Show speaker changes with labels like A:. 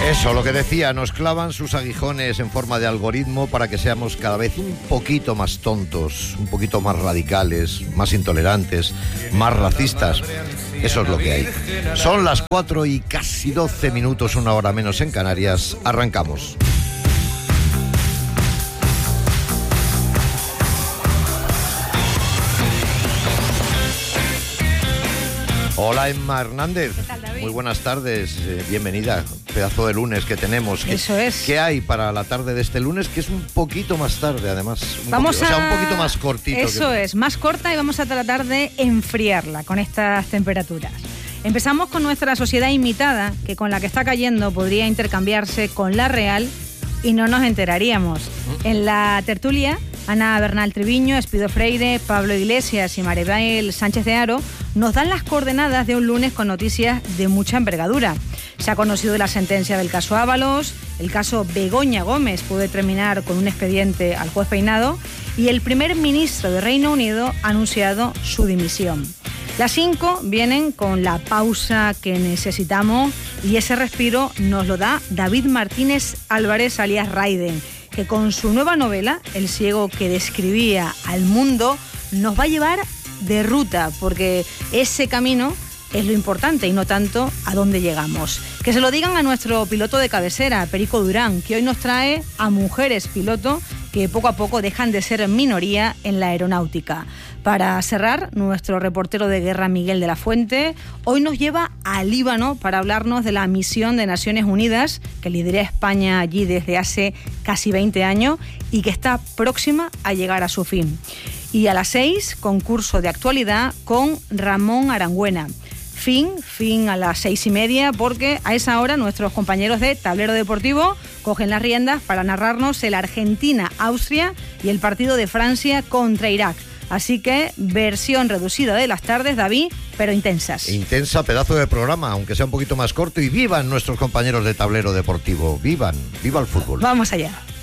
A: Eso, lo que decía, nos clavan sus aguijones en forma de algoritmo para que seamos cada vez un poquito más tontos, un poquito más radicales, más intolerantes, más racistas. Eso es lo que hay. Son las 4 y casi 12 minutos, una hora menos en Canarias. Arrancamos. Hola, Emma Hernández.
B: ¿Qué tal, David?
A: Muy buenas tardes, bienvenida. Pedazo de lunes que tenemos.
B: Eso es.
A: ¿Qué hay para la tarde de este lunes? Que es un poquito más tarde, además. Un poquito más cortito.
B: Eso es, más corta, y vamos a tratar de enfriarla con estas temperaturas. Empezamos con nuestra sociedad imitada, que con la que está cayendo podría intercambiarse con la real y no nos enteraríamos. En la tertulia, Ana Bernal Triviño, Espido Freire, Pablo Iglesias y Maribel Sánchez de Haro nos dan las coordenadas de un lunes con noticias de mucha envergadura. Se ha conocido la sentencia del caso Ábalos, el caso Begoña Gómez puede terminar con un expediente al juez Peinado y el primer ministro de Reino Unido ha anunciado su dimisión. Las 5 vienen con la pausa que necesitamos y ese respiro nos lo da David Martínez Álvarez, alias Raiden, que con su nueva novela, El ciego que describía al mundo, nos va a llevar de ruta, porque ese camino es lo importante y no tanto a dónde llegamos. Que se lo digan a nuestro piloto de cabecera, Perico Durán, que hoy nos trae a mujeres piloto que poco a poco dejan de ser minoría en la aeronáutica. Para cerrar, nuestro reportero de guerra, Miguel de la Fuente, hoy nos lleva al Líbano para hablarnos de la misión de Naciones Unidas que lidera España allí desde hace casi 20 años y que está próxima a llegar a su fin. Y a las 6, concurso de actualidad con Ramón Arangüena. Fin a las 6:30, porque a esa hora nuestros compañeros de Tablero Deportivo cogen las riendas para narrarnos el Argentina-Austria y el partido de Francia contra Irak. Así que versión reducida de las tardes, David, pero intensas.
A: Intensa, pedazo de programa, aunque sea un poquito más corto. Y vivan nuestros compañeros de Tablero Deportivo. Viva el fútbol.
B: Vamos allá.